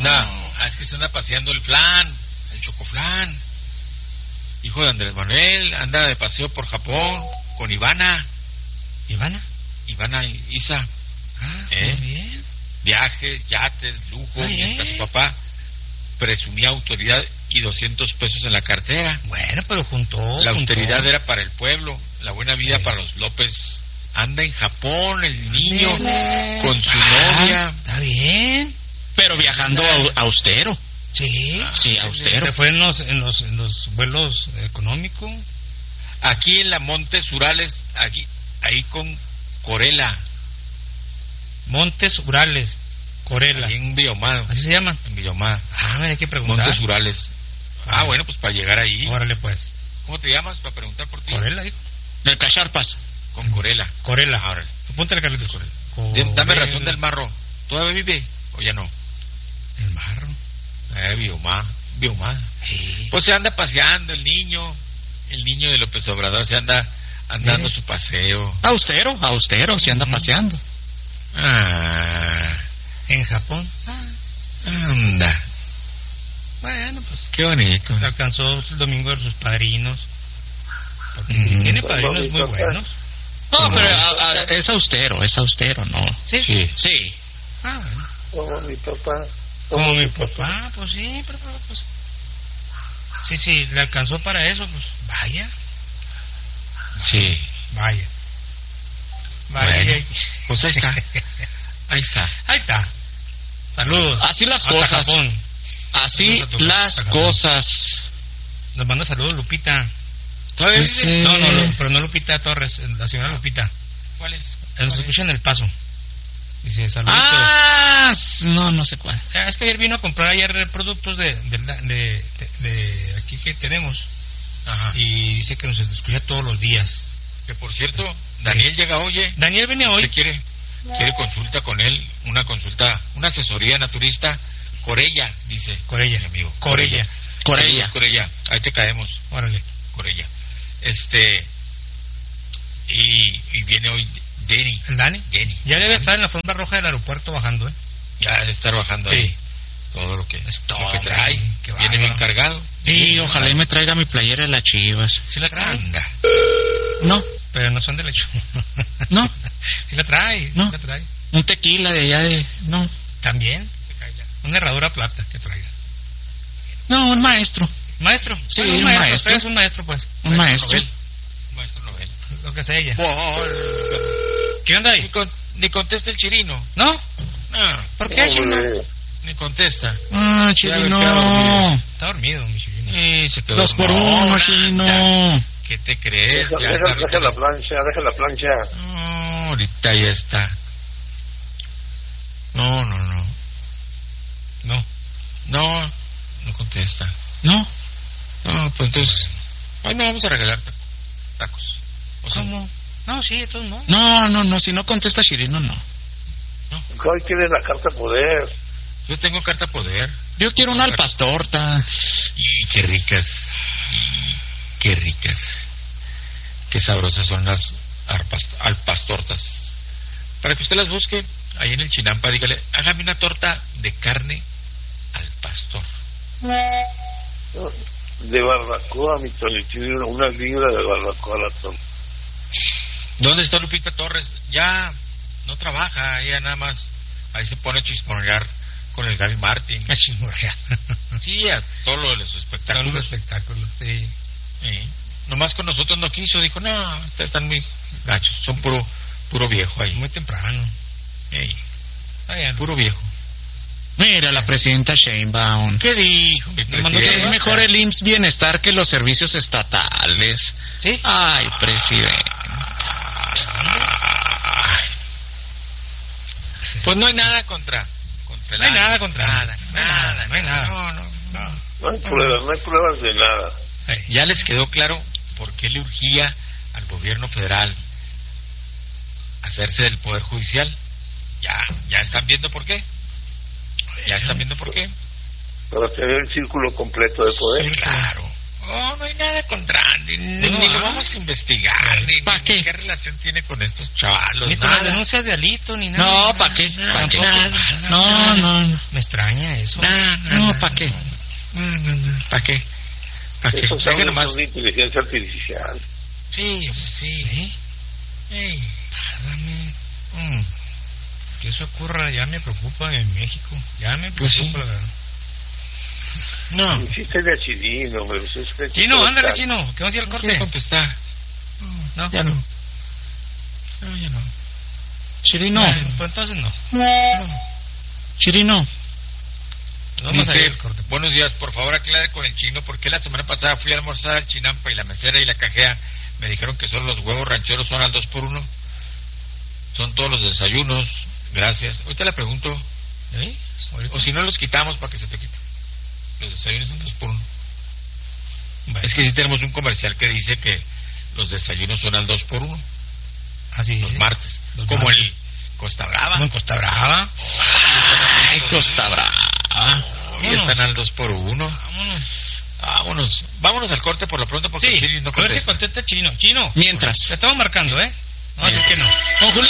Es que se anda paseando el flan, el chocoflan. Hijo de Andrés Manuel, anda de paseo por Japón con Ivana. Ivana Isa. Muy bien. Viajes, yates, lujo, mientras su papá presumía autoridad y 200 pesos en la cartera. Bueno, pero la austeridad era para el pueblo, la buena vida para los López. Anda en Japón el niño con su novia. Está bien. Pero viajando austero. Sí, austero. Se fue en los vuelos económicos. Aquí en la Montes Urales, ahí con Corela. Montes Urales, Corela. Ahí en Villahumada. ¿Así se llama? En Villahumada. Me hay que preguntar. Montes Urales. Bueno, pues para llegar ahí. Órale, pues. ¿Cómo te llamas para preguntar por ti? Corela, dijo. De Cacharpas. Con Corela. Órale. Apúntale, Carlitos. Dame razón del marro. ¿Todavía vive o ya no? El marro. Villahumada. Sí. Pues se anda paseando el niño de López Obrador, se anda dando su paseo. Austero, se anda paseando. En Japón. Anda. Bueno, pues. Qué bonito. Alcanzó el domingo de sus padrinos. Porque si tiene padrinos muy buenos. No, pero es austero, ¿no? Sí. Bueno. Como mi papá. Como mi papá, pues sí, pero pues. Sí, le alcanzó para eso, pues vaya. Sí. Vaya. Bueno, pues ahí está. Saludos. Así las cosas. Así las cosas. Nos manda saludos Lupita. ¿Todavía vive? No, pero no Lupita Torres, la señora Lupita. ¿Cuál es? Nos escucha en El Paso. Dice, saluditos. No sé cuál. Es que ayer vino a comprar productos de aquí que tenemos. Ajá. Y dice que nos escucha todos los días. Que por cierto, Daniel llega hoy. Daniel viene hoy. ¿Quiere consulta con él? Una asesoría naturista. Corella, dice. Corella, mi amigo. Corella. Ahí te caemos. Órale. Corella. Y viene hoy Denny. ¿El Dani? Denny. Ya debe estar en la alfombra roja del aeropuerto bajando, Ya debe estar bajando ahí. Todo lo que trae. Viene bien cargado. Sí, ojalá y me traiga mi playera de las Chivas. ¿Sí la trae? No. Pero no son de lecho. No. ¿Sí la trae? No. ¿La trae? Un tequila de allá de... No. ¿También? Una herradura plata que traiga. No, un maestro. ¿Maestro? Sí, un maestro. Es un maestro, pues. Un maestro. Un maestro novel. Lo que sea ella. ¿Qué onda ahí? Ni contesta el Chirino. ¿No? No. ¿Por qué, Chirino? Ni contesta. Chirino. Está dormido, mi Chirino. Se quedó 2 por 1, Chirino. ¿Qué te crees? Deja la plancha. No, ahorita ya está. No contesta. No, pues entonces hoy no vamos a regalar tacos. ¿Cómo? No, sí, entonces no. No, si no contesta Chirino, no. Hoy quiere la carta poder. Yo tengo carta poder. Yo quiero una al pastorta. Y qué ricas. Qué sabrosas son las al pastortas. Para que usted las busque ahí en el Chinampa, dígale, hágame una torta de carne al pastor. De barbacoa, mi Tolichino, una libra de barbacoa la torta. ¿Dónde está Lupita Torres? Ya no trabaja, ella nada más ahí se pone a chismorrear con el Gary Martin. A chismorrear. Sí, a todo lo de los espectáculos. Todos los espectáculos, sí. Nomás con nosotros no quiso, dijo, no, ustedes están muy gachos, son puro viejo ahí. Muy temprano. Puro viejo. Mira, la presidenta Sheinbaum. ¿Qué dijo? Que es mejor el IMSS Bienestar que los servicios estatales. ¿Sí? Ay, presidente. Pues no hay nada contra no hay nada contra nada. No hay nada. No hay pruebas de nada. Ya les quedó claro por qué le urgía al gobierno federal hacerse del Poder Judicial. Ya están viendo por qué. Para tener el círculo completo de poder. Claro. Oh, no hay nada contra Andy, ni lo vamos a investigar, ni qué relación tiene con estos chavalos. Ni con las denuncias de Alito, ni nada. No, ¿para qué? ¿Para qué? No. Me extraña eso. No, ¿para qué? ¿Para qué? ¿Para qué? Esos son de inteligencia artificial. Sí. Que eso ocurra ya me preocupa en México. Ya me Pues preocupa. No. Hiciste de Chino, hombre. Chino, ándale, Chino. ¿Qué vamos a ir al ¿Quiere corte? contestar? No. Ya no. No, ya no. Chirino. Pues entonces no. Chirino. Vamos a ir Dice, al corte. buenos días, por favor aclare con el Chino, porque la semana pasada fui a almorzar al Chinampa y la mesera y la cajera me dijeron que solo los huevos rancheros son al 2x1. Son todos los desayunos. Gracias. Ahorita le pregunto. O si no los quitamos para que se te quite. Los desayunos son 2x1. Bueno. Es que sí tenemos un comercial que dice que los desayunos son al 2x1. Así Los dice. martes. Los Como martes. el Costa Brava. Como en Costa Brava. Ay, Costa Brava. Y están al 2x1. Vámonos al corte por lo pronto porque el Chino no a ver si contesta. contesta Chino. Chino. Mientras. Te estamos marcando, ¿eh? No, así que no. ¡Con Julián!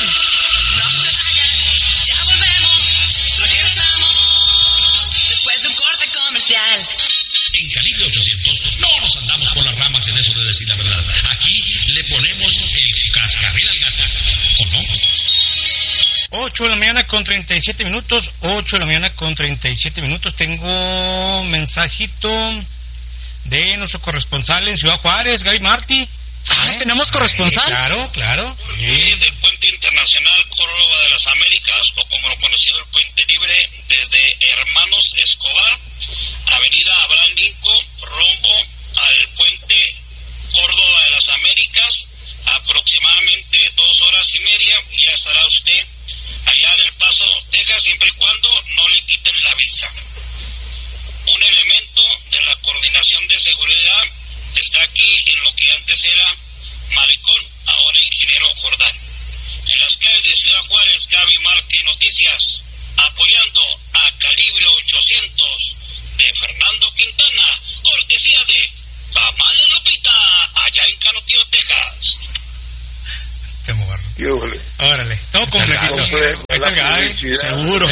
Ya volvemos, regresamos después de un corte comercial. En Calibre 800 no nos andamos por las ramas en eso de decir la verdad. Aquí le ponemos el cascabel al gato, ¿o no? 8 de la mañana con 37 minutos. 8 de la mañana con 37 minutos. Tengo mensajito de nuestro corresponsal en Ciudad Juárez, Gaby Martí. ¿Tenemos corresponsal? Claro. Del Puente Internacional Córdoba de las Américas, o como lo conocido el Puente Libre, desde Hermanos Escobar, Avenida Abraham Lincoln, rumbo al Puente Córdoba de las Américas, aproximadamente 2 horas y media, ya estará usted allá del Paso, Texas, siempre y cuando no le quiten la visa. Un elemento de la Coordinación de Seguridad está aquí en lo que antes era Malecón, ahora Ingeniero Jordán. En las calles de Ciudad Juárez, Gaby Martí Noticias, apoyando a Calibre 800 de Fernando Quintana, cortesía de Tamales Lupita, allá en Canotillo, Texas. Te moverlo. Híjole. Órale, todo completito. Ahí está el Gaby. Seguro.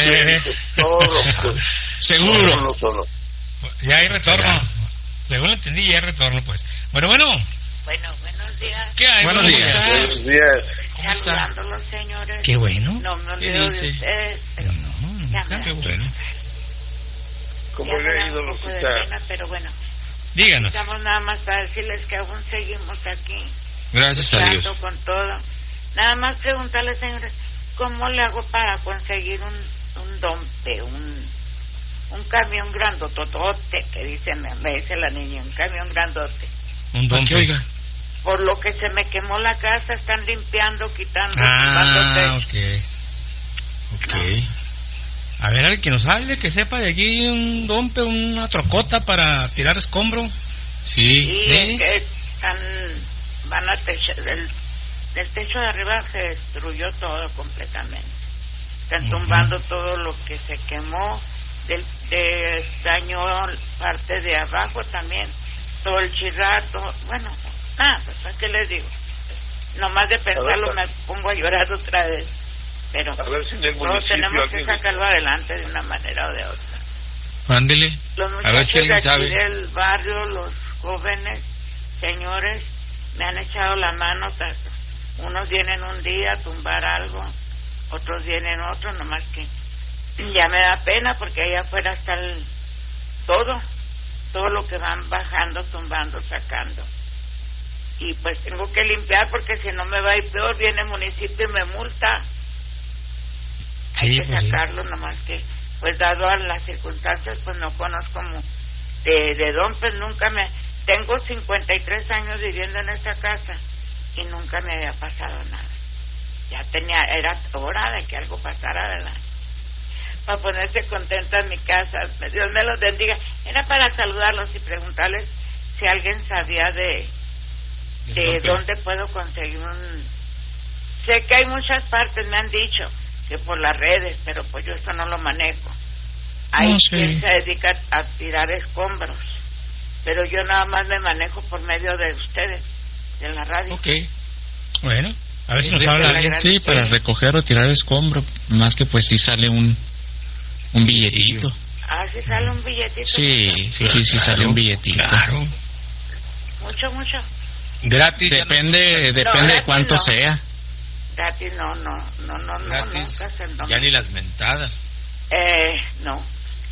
Seguro. No solo. Ya hay retorno. Según lo entendí, ya hay retorno, pues. Bueno. Bueno, buenos días. ¿Qué hay? Buenos días. Buenos días. ¿Cómo está? Saludándolos, señores. Qué bueno. No me ¿Qué olvido de dice? ustedes. Pero no, Ya nunca. me Qué da bueno. ¿Cómo ya le me ha da ido, un poco de Rosita? pena, pero bueno. Díganos. Estamos nada más para decirles que aún seguimos aquí. Gracias a Dios. luchando con todo. Nada más preguntarles, señores, ¿cómo le hago para conseguir un dompe, un camión grandototote, que dice, me dice la niña, un camión grandote? Un don. ¿Qué oiga? Por lo que se me quemó la casa, están limpiando, quitando, Ah, tumbando techo. Ok. A ver, alguien que nos hable, que sepa de aquí un dompe, una trocota para tirar escombro. Sí. Y ¿Sí? que van a el techo de arriba se destruyó todo completamente. Están tumbando todo lo que se quemó, dañó parte de abajo también, todo el chirrato. Bueno, pues ¿qué les digo? Nomás de pensarlo me pongo a llorar otra vez. Pero A ver si en el todos municipio tenemos que alguien- sacarlo adelante de una manera o de otra. Ándele. Los A ver si muchachos de alguien aquí sabe. del barrio, los jóvenes, señores, me han echado la mano. Unos vienen un día a tumbar algo, otros vienen otro, nomás que ya me da pena porque allá afuera está todo lo que van bajando, tumbando, sacando. Y pues tengo que limpiar porque si no me va a ir peor, viene el municipio y me multa. Hay que pues sí. sacarlo, nomás que, pues dado a las circunstancias, pues no conozco de don, pues nunca tengo 53 años viviendo en esta casa y nunca me había pasado nada. Era hora de que algo pasara, ¿verdad? Para ponerse contenta en mi casa. Dios me los bendiga. Era para saludarlos y preguntarles si alguien sabía de dónde puedo conseguir Sé que hay muchas partes, me han dicho, que por las redes, pero pues yo eso no lo manejo. Hay No sé. quien se dedica a tirar escombros pero yo nada más me manejo por medio de ustedes, de la radio. Ok. Bueno, a ver si nos habla alguien. Sí, para recoger o tirar escombro, más que pues sí sale un billetito. Ah, sí sale un billetito. Sí sale un billetito. Claro. Mucho. Gratis. Depende de cuánto sea. Gratis no, Gratis. no, Ya ni las mentadas. no.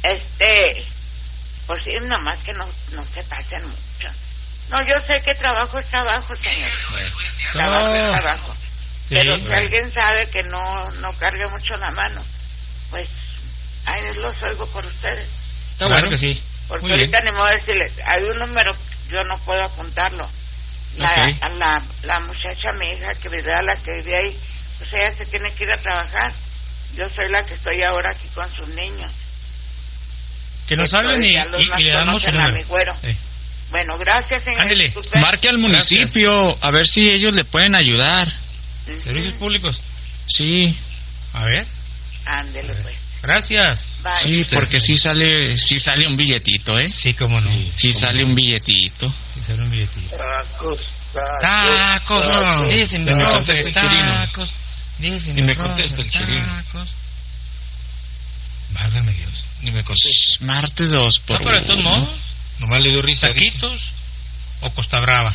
Pues sí, nomás que no se pasen mucho. No, yo sé que trabajo es trabajo, señor. Bueno. Trabajo es trabajo. Sí, Pero si bueno. alguien sabe que no cargue mucho la mano, pues ahí los oigo por ustedes. Está Claro bueno. que sí. Porque Muy bien. ahorita ni modo decirles, hay un número, yo no puedo apuntarlo. Ok. La muchacha, mi hija, que vive a la que vive ahí, pues ella se tiene que ir a trabajar. Yo soy la que estoy ahora aquí con sus niños. Que nos hablen y Ya los más le damos su conocen a número. mi güero. Sí. Bueno, gracias, señor. Ándele. Disculpe. Marque al municipio, a ver si ellos le pueden ayudar. Ujú. Servicios públicos. Sí, A ver. Ándele, pues. Gracias. Bye. sí, porque sí sale un billetito, ¿eh? Sí, cómo no. Sí sale un billetito. Sí, sale un billetito. Tacos. Tacos. Dicen mi Me profe, contesta el chirino. tacos. Dicen Y me profe, contesta el chirino. tacos. Válgame Dios. Ni me contesta. Martes 2 por No, pero de todos 1. modos, Nomás le dio risa. dice. taquitos o Costa Brava.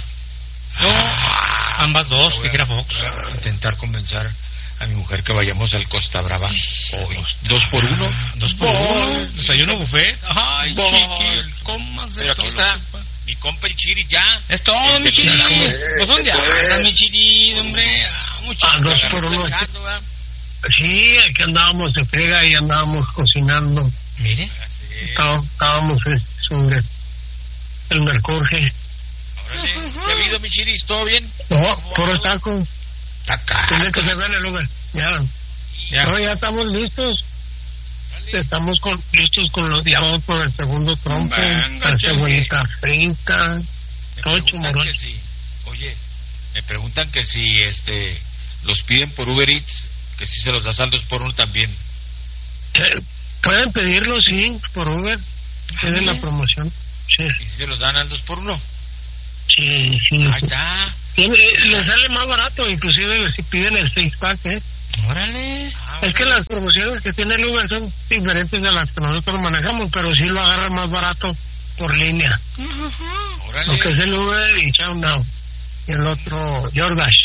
Ambas dos, Voy que a- quiera Fox. voy a intentar convencer a mi mujer que vayamos al Costa Brava hoy. 2 por 1. 2 por 1. Desayuno buffet. Ay, Voy. chiquil, cómase Pero aquí todo está lo que pueda. mi compa el Chiri ya. Es todo, El mi de chiri. los- Pues dónde andas, mi chiri, hombre. Mucho. 2 por 1. Sí, aquí andábamos de frega y andábamos cocinando. Mire. Estábamos sobre el mercurje. Órale. ¿Qué ha habido, mi Chiri? ¿Todo bien? No, puro taco. Taca. Tiene que se ven el lugar. Ya. No, ya estamos listos. Estamos listos con los diablos por el segundo trompo. Venga, La chele. cebollita frita. Me Todo preguntan chumorón. que si, oye, me preguntan que si los piden por Uber Eats, que si se los das al 2 por 1 también. Pueden pedirlo, sí, por Uber. Tienen la promoción. Sí, ¿Y si se los dan al 2 por 1? sí, sí. Ahí está. Les sale más barato, inclusive si piden el 6-pack, ¿eh? Órale. Es que las promociones que tiene el Uber son diferentes de las que nosotros manejamos, pero sí lo agarran más barato por línea. Órale. Lo que es el Uber y Now y el otro Jordash.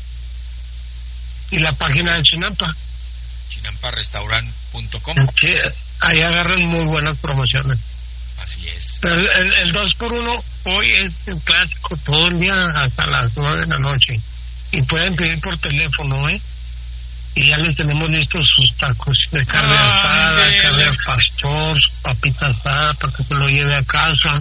Y la página de Chinampa. Chinamparestaurant.com. Sí, ahí agarran muy buenas promociones. Así es. Pero el 2 por 1 hoy es el clásico todo el día hasta las 9 de la noche. Y pueden pedir por teléfono, ¿eh? Y ya les tenemos listos sus tacos de carne asada, Ándele. carne al pastor, papita asada para que se lo lleve a casa,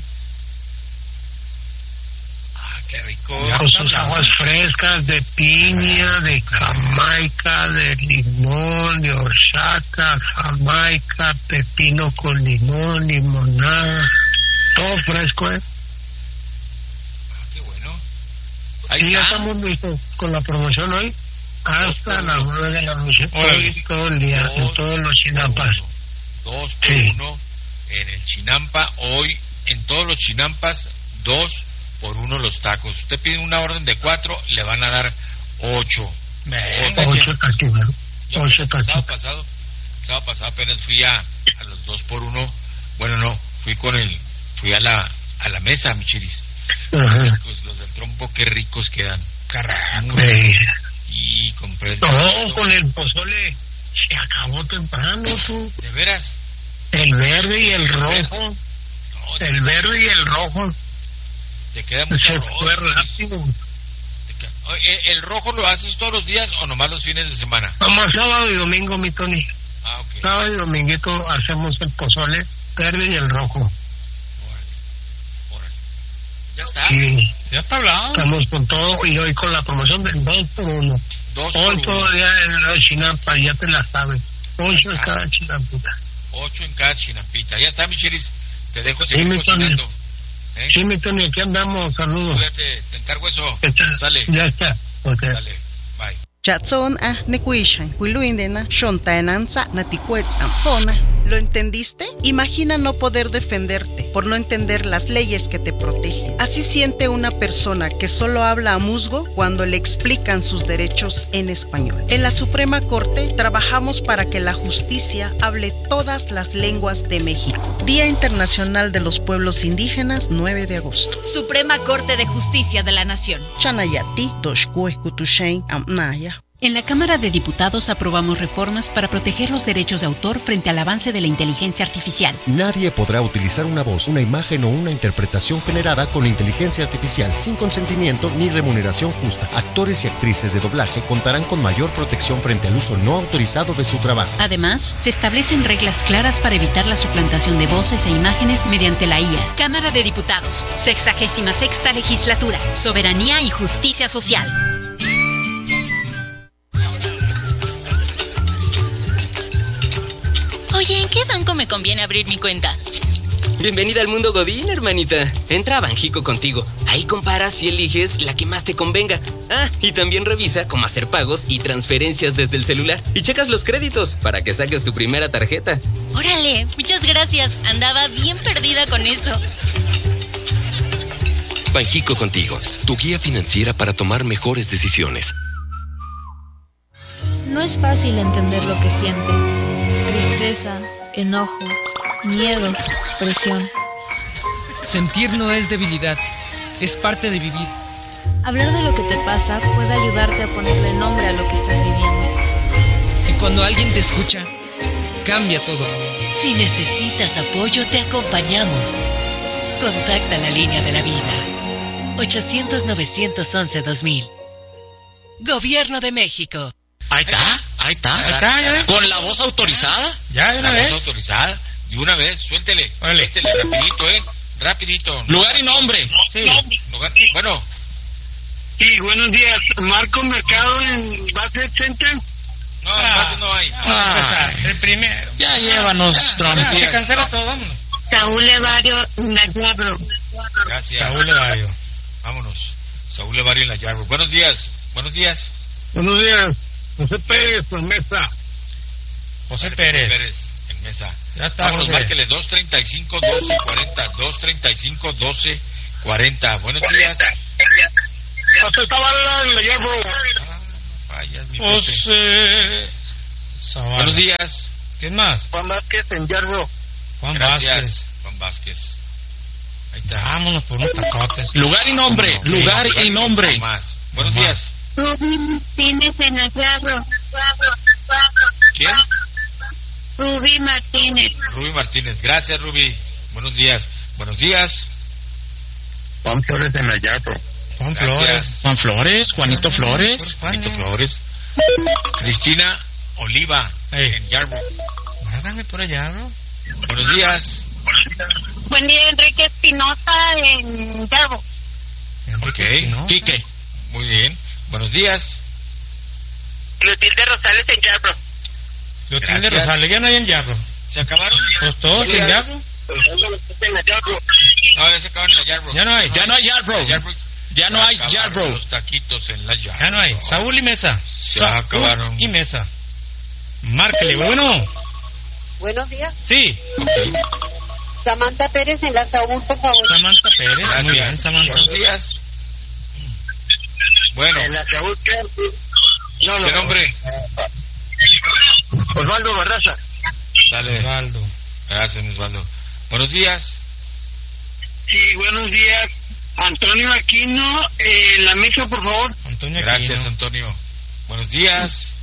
Ah, qué rico. con sus aguas frescas de piña, de jamaica, de limón, de horchata, jamaica, pepino con limón, limonada, todo fresco, ¿eh? Ah, qué bueno. Ahí Y ya está. estamos listos con la promoción hoy hasta las 9 de la noche. Órale. Hoy todo el día, en todos los chinampas. 2 por Sí. 1 en el Chinampa. Hoy en todos los Chinampas, 2 por 1 los tacos. Usted pide una orden de 4, le van a dar 8. Venga, 8 taquitos. Yo 8 el taquitos. sábado pasado apenas fui a los 2 por 1. Bueno, no, fui a la mesa, mi chiris. Ajá. Pues los del trompo, qué ricos quedan. carajo. Y compré el No, con el pozole se acabó temprano, tú. ¿De veras? El verde y el rojo. No, El verde y el rojo. te queda mucho Se arroz. fue rápido. Oye, ¿el rojo lo haces todos los días o nomás los fines de semana? Vamos sábado y domingo, mi Tony. Ah, ok. Sábado y dominguito hacemos el pozole verde y el rojo. Órale. Ya está. Y Ya está hablado. estamos con todo y hoy con la promoción del 2 por 1. 2 por Hoy 1. todavía en la chinampa, ya te la sabes. 8 en cada chinampita. 8 en cada chinampita. Ya está, mi chiris. Te dejo Sí, seguir mi cocinando. ¿Eh? Sí, mi Tony, aquí andamos. Saludos. Cuídate, te encargo eso. Está- Sale. Ya está. Ok. Dale. Bye. Chatson nekuishan, huiluindena, shontaenanza, natikuetz ampona. ¿Lo entendiste? Imagina no poder defenderte. por no entender las leyes que te protegen. Así siente una persona que solo habla a musgo cuando le explican sus derechos en español. En la Suprema Corte trabajamos para que la justicia hable todas las lenguas de México. Día Internacional de los Pueblos Indígenas, 9 de agosto. Suprema Corte de Justicia de la Nación. Chanayati, Toshkue, Kutushain, Amnaya. En la Cámara de Diputados aprobamos reformas para proteger los derechos de autor frente al avance de la inteligencia artificial. Nadie podrá utilizar una voz, una imagen o una interpretación generada con inteligencia artificial sin consentimiento ni remuneración justa. Actores y actrices de doblaje contarán con mayor protección frente al uso no autorizado de su trabajo. Además, se establecen reglas claras para evitar la suplantación de voces e imágenes mediante la IA. Cámara de Diputados, 66ª Legislatura, Soberanía y Justicia Social. Oye, ¿en qué banco me conviene abrir mi cuenta? Bienvenida al mundo Godín, hermanita. Entra a Banjico Contigo. Ahí comparas y eliges la que más te convenga. Ah, y también revisa cómo hacer pagos y transferencias desde el celular. Y checas los créditos para que saques tu primera tarjeta. Órale, muchas gracias. Andaba bien perdida con eso. Banjico Contigo, tu guía financiera para tomar mejores decisiones. No es fácil entender lo que sientes. Tristeza, enojo, miedo, presión. Sentir no es debilidad, es parte de vivir. Hablar de lo que te pasa puede ayudarte a ponerle nombre a lo que estás viviendo. Y cuando alguien te escucha, cambia todo. Si necesitas apoyo, te acompañamos. Contacta la línea de la vida. 800-911-2000. Gobierno de México. Ahí está. ¿Ya? ¿Con la voz autorizada? Ya, de una vez. La voz autorizada. De una vez, suéltele. Órale. Suéltele, rapidito, Rapidito. Lugar y nombre. Sí. Bueno. Sí, buenos días. Marco Mercado en Basset Center. No, en no hay. El primero. Ya llévanos, Trump. Se cancela todo, vámonos. Saúl Evario Nayabro. Gracias. Saúl Evario. Vámonos. Saúl Evario en la Yarbo. Buenos días. Buenos días. José Pérez en Mesa. José Pérez en Mesa. Ya está. Vámonos, márquele 235-1240. 235-1240. Buenos días. José Zavala en la Yarbo. Vayas, mi José Zavala. Buenos días. ¿Quién más? Juan Vázquez en Yarbo. Juan Gracias. Vázquez. Juan Vázquez. Ahí está. Vámonos por unos tacotes. Lugar y nombre. Lugar y nombre. Más. Buenos días. Rubí Martínez en la Yarbo. ¿Quién? Rubí Martínez. Rubí Martínez. Gracias, Rubí. Buenos días. Buenos días. Juan Flores en la Yarbo. Juan Flores. Juan Flores. Juanito Flores. Juanito Flores. Cristina Oliva en Yarbo. Háganme por allá, ¿no? Buenos días. Buen día, Enrique Espinosa en Yarbo. Ok. Quique. Muy bien. Buenos días. Clotilde Rosales en Yarbo. Clotilde Rosales, ya no hay en Yarbo. ¿Se acabaron? Pues todos en Yarbo. No, ya se acabaron en la Yarbo. Ya no hay. Ya no hay Yarbo. Ya no hay Yarbo. Los taquitos en la Yarbo. Ya no hay. Saúl y Mesa. Se acabaron. Y Mesa. Márquele, bueno. Buenos días. Sí. Okay. Samantha Pérez en la Saúl, por favor. Samantha Pérez. Gracias. Muy bien, Samantha. Buenos días. Bueno. En la Saúl, ¿qué? ¿Qué nombre? Osvaldo Barraza. Sale. Osvaldo. Gracias, Osvaldo. Buenos días. Sí, buenos días. Antonio Aquino, en la mesa, por favor. Antonio Gracias, Aquino. Antonio. Buenos días.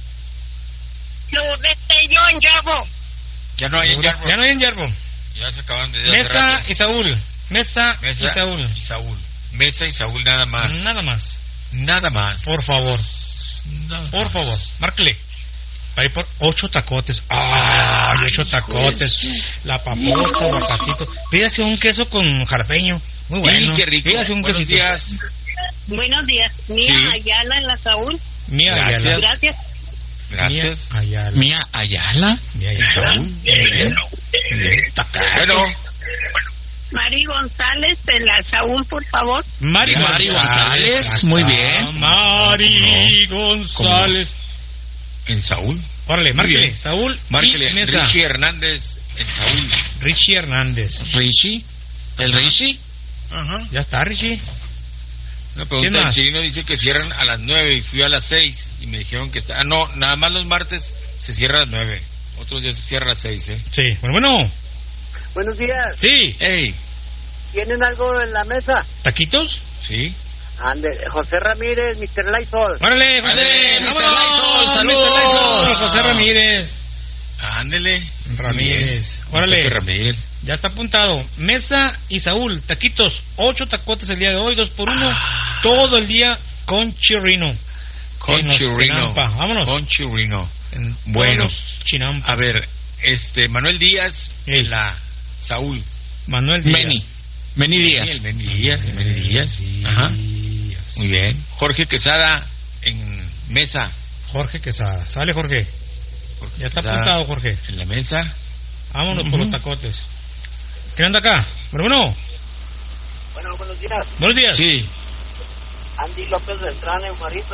Yo en Yarbo. Ya no hay en Yarbo. Ya no hay en Yarbo. Ya se acaban de... Mesa y Saúl. Mesa y Saúl. Y Saúl. Mesa y Saúl nada más. Nada más. Nada más. Por favor. Nada Por más. favor. Márquele. Va a ir por 8 tacotes. ¡Ay, 8 tacotes! La papota, aguacatito. Pídase un queso con jalapeño. Muy bueno. ¡Qué rico! Pídase un Buenos quesito. días. Buenos días. Mía Sí. Ayala en la Saúl. Mía Gracias. Ayala. Gracias. Gracias. Mía Ayala. Mía Ayala. Mía Ayala. Bien. Bueno. Mari González en la Saúl, por favor. Mari González. Muy bien. Mari González. ¿En Saúl? Órale, márquele. bien. Saúl Márquele. y Mesa. Richie Hernández en Saúl. Richie Hernández. Richie. ¿El Rishi? Ajá. Ya está, Rishi. Una pregunta del Chirino dice que cierran a las 9 y fui a las 6 y me dijeron que está... no, nada más los martes se cierra a las 9. Otros días se cierra a las 6, ¿eh? Sí, bueno. Buenos días. Sí. Hey. ¿Tienen algo en la mesa? ¿Taquitos? Sí. Ande, José Ramírez, Mr. Lysol. ¡Órale, José! Mr. Lysol, ¡Saludos! José Ramírez. Ándele. Ramírez. Órale. Ramírez. Ya está apuntado. Mesa y Saúl, taquitos. 8 tacotes el día de hoy, 2 por 1. Todo el día con chirrino. Con chirrino. Vámonos. Con chirrino. Bueno, a ver, Manuel Díaz en la Saúl. Manuel Díaz. Meni Díaz. Meni Díaz. Ajá. Muy bien. Jorge Quesada en mesa. Jorge Quesada. Sale, Jorge. Ya está apuntado, Jorge. En la mesa. Vámonos por los tacotes. ¿Quién anda acá? Bueno, buenos días. Buenos días. Sí. Andy López Beltrán, Eumarito.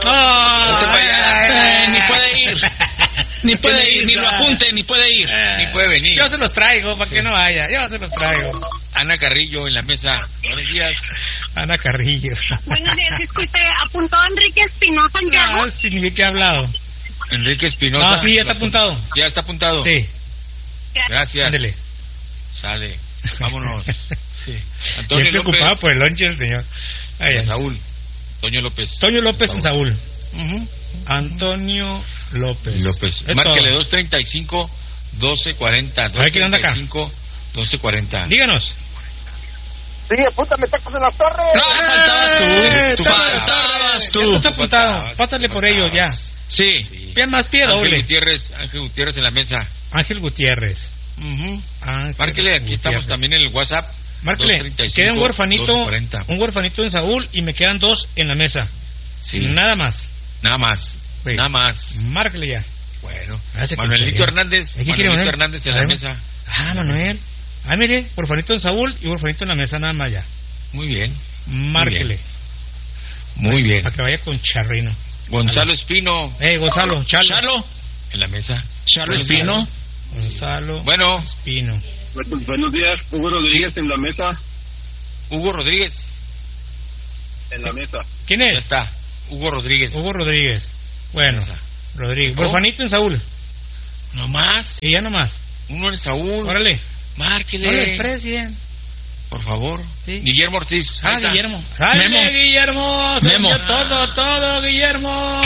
Ni puede ir. Ni puede ir, ni lo apunte, ni puede ir. Ni puede venir. Yo se los traigo para que no vaya. Yo se los traigo. Ana Carrillo en la mesa. Buenos días. Ana Carrillo. Buenos días, disculpe, apuntó Enrique Espinosa en Santiago. Sí, ni qué he hablado. Enrique Espinosa. Ah, sí, ya está apuntado. Ya está apuntado. Sí. Gracias. Ándele. Sale. Vámonos. Sí. Antonio López. Preocupado por el lonche del señor. Saúl. Toño López. Toño López en Saúl. Antonio López. Márquele 235-1240. A ver quién anda acá. 235-1240. Díganos. Sí, apúntame tacos en las torres. No, faltabas tú. Ya está apuntado. Pásale por ellos ya. Sí. Pide más pie doble. Ángel Gutiérrez en la mesa. Ángel Gutiérrez. Márquele, aquí estamos también en el WhatsApp. Márquele, queda un huerfanito en Saúl y me quedan 2 en la mesa. Sí. Nada más. Sí. Márquele ya. Bueno. Manuelito Hernández. Hernández en la mesa. Manuel. Mire, huerfanito en Saúl y huerfanito en la mesa, nada más ya. Muy bien. Márquele. Muy bien. Para que vaya con Charrino. Gonzalo Espino. Gonzalo. Chalo. En la mesa. Chalo Espino. Gonzalo. Bueno. Espino. Buenos días, Hugo Rodríguez en la mesa. Hugo Rodríguez. En la mesa. ¿Quién es? Ya está. Hugo Rodríguez. Bueno, Rodríguez. Huerfanito en Saúl. ¿No más? Y ya no más. Uno en Saúl. Órale. Márquele. No le desprecien. Por favor. Sí. Guillermo Ortiz. Guillermo. ¡Sale, Guillermo! Memo. Todo, Guillermo.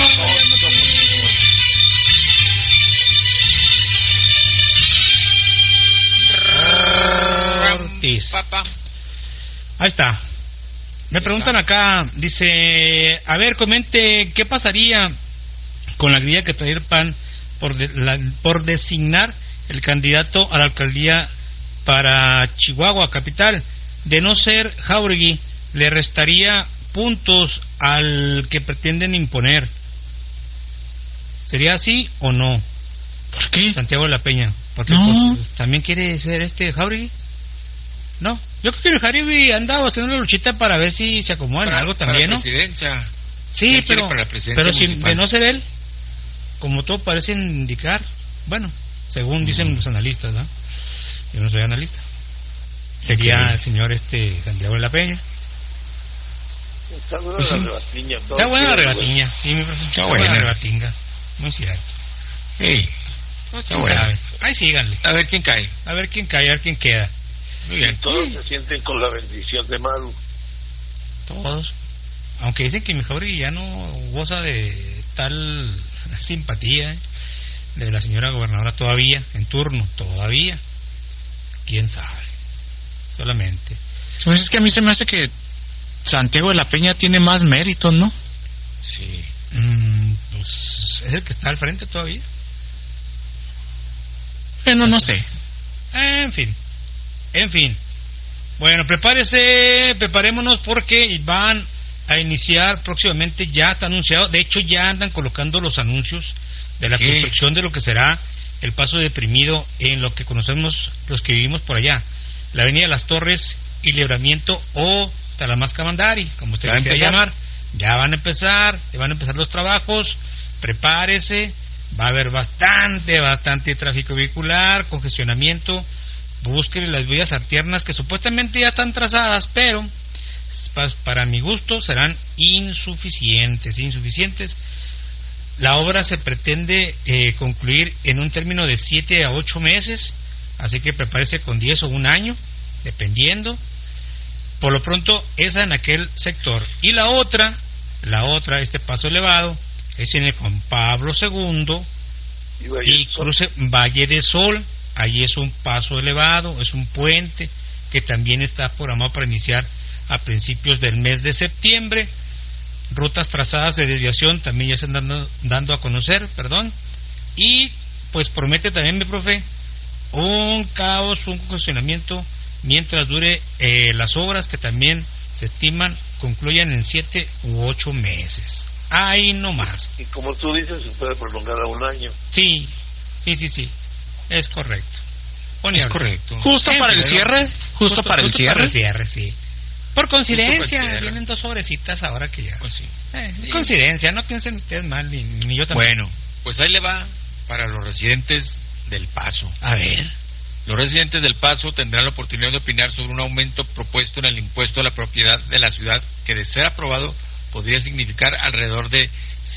Ortiz. Papá. Ahí está. Me preguntan acá, dice, a ver, comente, ¿qué pasaría con la grilla que trae el PAN por designar el candidato a la alcaldía para Chihuahua, capital? De no ser Jáuregui, le restaría puntos al que pretenden imponer. ¿Sería así o no? ¿Por qué? Santiago de la Peña. Porque también quiere ser Jáuregui. No, yo creo que el Jáuregui andaba haciendo una luchita para ver si se acomodan algo también, para presidencia. Sí, pero si municipal. de no ser él, como todo parece indicar, bueno, según dicen los analistas, ¿no? Yo no soy analista. Sería el señor Santiago de la Peña. Está buena la rebatiña. Está buena la rebatiña, sí, está buena la rebatinga. Muy cierto. Sí, está buena. Ahí síganle. A ver quién cae. A ver quién queda. Muy bien. Todos se sienten con la bendición de Maru. Todos. Aunque dicen que mi Jáuregui ya no goza de tal simpatía de la señora gobernadora todavía, en turno, todavía. ¿Quién sabe? Solamente. Pues es que a mí se me hace que Santiago de la Peña tiene más méritos, ¿no? Sí. Pues es el que está al frente todavía. Bueno, no sé. En fin. Bueno, preparémonos porque van a iniciar próximamente, ya está anunciado, de hecho ya andan colocando los anuncios de la construcción de lo que será el paso deprimido en lo que conocemos los que vivimos por allá, la avenida de las Torres y Libramiento o Talamasca Mandari, como usted quiera llamar. Ya van a empezar los trabajos, prepárese, va a haber bastante tráfico vehicular, congestionamiento, Busquen las vías alternas que supuestamente ya están trazadas, pero para mi gusto serán insuficientes. La obra se pretende concluir en un término de 7 a 8 meses, así que prepárese con 10 o un año, dependiendo. Por lo pronto, esa en aquel sector. Y la otra, este paso elevado, es en el Juan Pablo II y cruce Valle de Sol. Allí es un paso elevado, es un puente que también está programado para iniciar a principios del mes de septiembre. Rutas trazadas de desviación también ya se están dando a conocer, y pues promete también, mi profe, un caos, un congestionamiento mientras dure las obras, que también se estiman concluyan en 7 u 8 meses. Ahí no más. Y como tú dices, se puede prolongar a un año. Sí, es correcto. Es correcto. Justo para el cierre, justo para el cierre, sí. Por coincidencia, vienen 2 sobrecitas ahora que ya. Pues sí. Coincidencia, no piensen ustedes mal, ni yo también. Bueno, pues ahí le va para los residentes del Paso. A ver. Los residentes del Paso tendrán la oportunidad de opinar sobre un aumento propuesto en el impuesto a la propiedad de la ciudad, que de ser aprobado podría significar alrededor de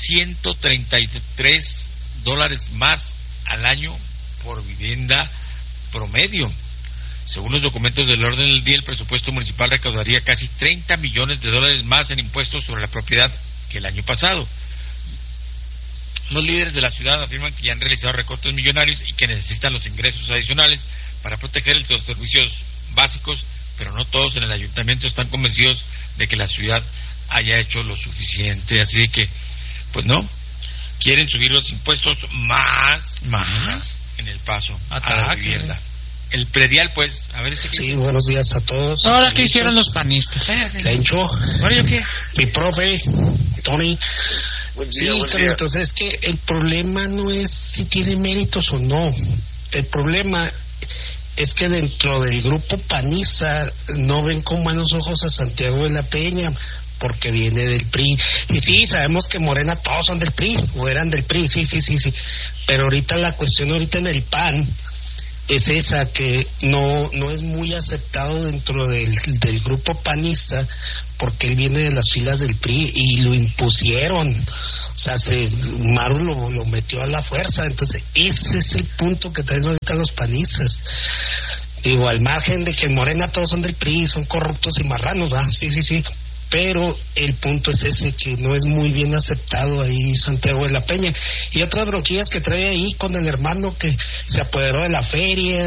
$133 más al año por vivienda promedio. Según los documentos del orden del día, el presupuesto municipal recaudaría casi $30 millones más en impuestos sobre la propiedad que el año pasado. Los líderes de la ciudad afirman que ya han realizado recortes millonarios y que necesitan los ingresos adicionales para proteger los servicios básicos, pero no todos en el ayuntamiento están convencidos de que la ciudad haya hecho lo suficiente. Así que, pues no, quieren subir los impuestos más en el Paso a la vivienda. El predial, pues, a ver Sí, buenos días a todos. Ahora, ¿qué hicieron los panistas? Lencho, ¿qué? mi profe, Tony. Buen día. Entonces es que el problema no es si tiene méritos o no. El problema es que dentro del grupo panista no ven con buenos ojos a Santiago de la Peña, porque viene del PRI. Y sí, sabemos que Morena todos son del PRI, o eran del PRI, sí. Pero ahorita la cuestión en el PAN es esa, que no es muy aceptado dentro del grupo panista, porque él viene de las filas del PRI y lo impusieron. O sea, Maru lo metió a la fuerza. Entonces ese es el punto que traen ahorita los panistas. Digo, al margen de que en Morena todos son del PRI, son corruptos y marranos, ¿verdad? Sí. Pero el punto es ese, que no es muy bien aceptado ahí Santiago de la Peña. Y otras bronquillas que trae ahí con el hermano que se apoderó de una feria,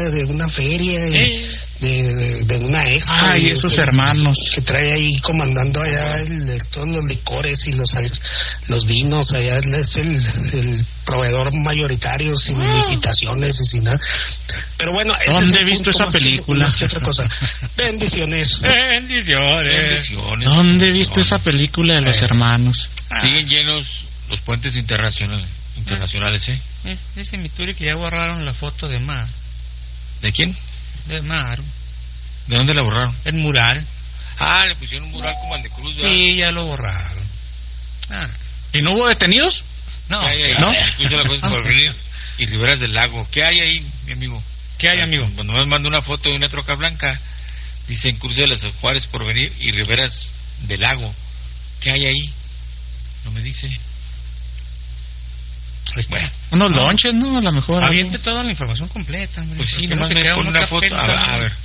de una expo. Y esos hermanos. Que trae ahí comandando allá todos los licores y los vinos. Allá es el proveedor mayoritario, sin licitaciones y sin nada. Pero bueno, ¿dónde he visto esa película? Más que otra cosa. Bendiciones. ¿Dónde he visto esa película de los hermanos? Siguen llenos los puentes internacionales, Dice mi Turi que ya borraron la foto de Mar. ¿De quién? De Mar. ¿De dónde la borraron? El mural. Le pusieron un mural como el de Cruz, ¿verdad? Sí, ya lo borraron. ¿Y no hubo detenidos? No. ¿No? Escucha la cosa por venir. Y Riberas del Lago. ¿Qué hay ahí, mi amigo? ¿Qué hay, amigo? Pues nomás mando una foto de una troca blanca. Dicen Cruce de las Juárez por venir y Riberas del Lago. ¿Qué hay ahí? No me dice. Bueno, unos lonches, ¿no? A lo mejor. Aviente toda la información completa, hombre. Pues sí, nomás me pone una foto. A ver.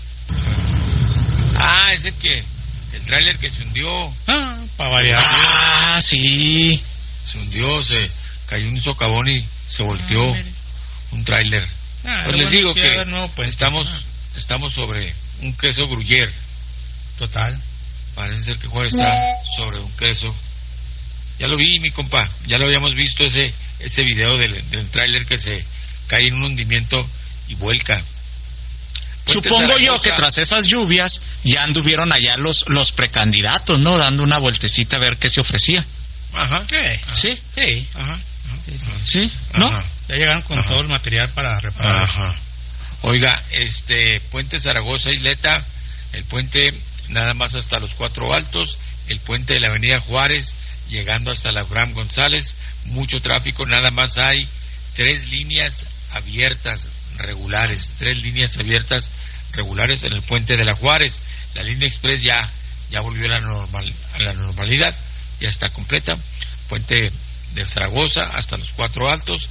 Es el tráiler que se hundió. Para variar. Sí. Se hundió, se cayó un socavón y se volteó un tráiler. Pues les digo que estamos sobre un queso Gruyère. Total. Parece ser que Juárez está sobre un queso. Ya lo vi, mi compa. Ya lo habíamos visto ese video del tráiler que se cae en un hundimiento y vuelca. Supongo yo que tras esas lluvias ya anduvieron allá los precandidatos, ¿no? Dando una vueltecita a ver qué se ofrecía. Sí. Sí, ¿no? Ya llegaron con todo el material para reparar. Oiga, puente Zaragoza Isleta, el puente nada más hasta los 4 Altos, el puente de la avenida Juárez llegando hasta la Abraham González, mucho tráfico, nada más hay 3 líneas abiertas regulares, 3 líneas abiertas regulares en el puente de la Juárez. La línea express ya volvió a la normalidad, ya está completa. Puente de Zaragoza hasta los Cuatro Altos,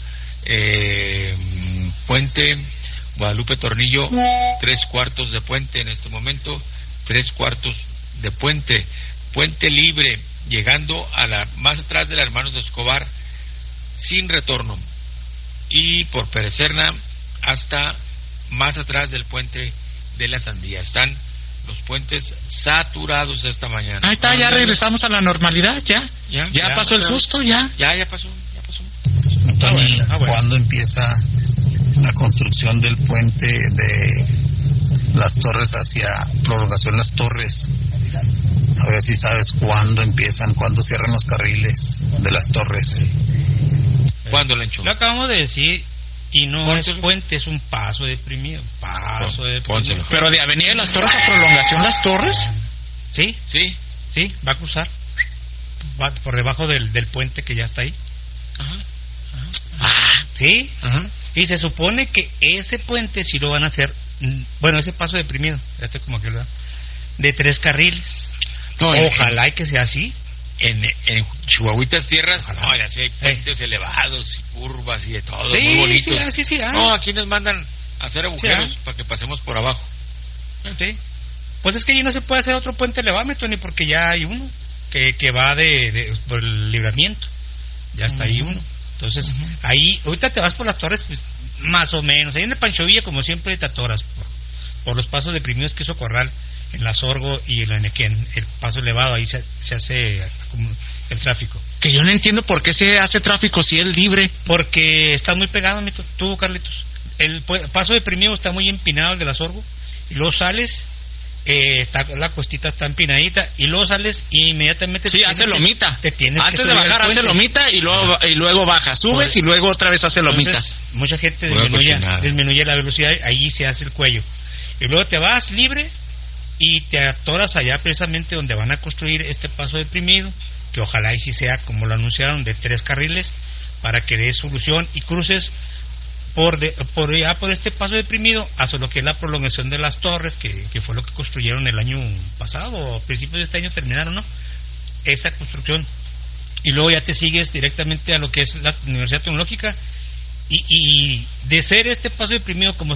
puente Guadalupe Tornillo, 3/4 de puente en este momento, 3/4 de puente. Puente libre llegando más atrás de la Hermanos de Escobar sin retorno, y por Perecerna hasta más atrás del puente de la Sandía. Están los puentes saturados esta mañana. Ahí está, ya regresamos a la normalidad, ya pasó el susto, ya pasó. Tony, ¿cuándo empieza la construcción del puente de Las Torres hacia prolongación Las Torres? A ver si sabes cuándo empiezan, cuándo cierran los carriles de Las Torres. ¿Cuándo, Lencho? Lo acabamos de decir, y no es puente, es un paso deprimido. Deprimido. Pero de Avenida de Las Torres a prolongación Las Torres. Sí, va a cruzar. Va por debajo del puente que ya está ahí. Sí. Y se supone que ese puente sí lo van a hacer, ese paso deprimido, como que de 3 carriles. Ojalá y que sea así. En Chihuahuitas Tierras, ya sí hay puentes elevados y curvas y de todo, muy bonitos. Sí. No, aquí nos mandan a hacer agujeros para que pasemos por abajo. Sí. Pues es que allí no se puede hacer otro puente elevado, Tony, porque ya hay uno que va por el Libramiento. Ya está ahí uno. Entonces, ahí, ahorita te vas por Las Torres, pues más o menos. Ahí en el Pancho Villa, como siempre, te atoras por los pasos deprimidos que hizo Corral, en la Sorgo y en el paso elevado. Ahí se hace el tráfico. Que yo no entiendo por qué se hace tráfico si es libre. Porque está muy pegado, tú, Carlitos. El paso deprimido está muy empinado, el de la Sorgo, y luego sales, la cuestita está empinadita, y luego sales y inmediatamente hace lomita. Antes de bajar hace puente. lomita y luego baja, subes y luego otra vez hace lomita. Entonces, mucha gente disminuye la velocidad, ahí se hace el cuello, y luego te vas libre y te atoras allá precisamente donde van a construir este paso deprimido, que ojalá y sí sea como lo anunciaron, de 3 carriles, para que dé solución y cruces por este paso deprimido hacia lo que es la prolongación de Las Torres, que fue lo que construyeron el año pasado, o a principios de este año terminaron, ¿no? Esa construcción, y luego ya te sigues directamente a lo que es la Universidad Tecnológica, y de ser este paso deprimido como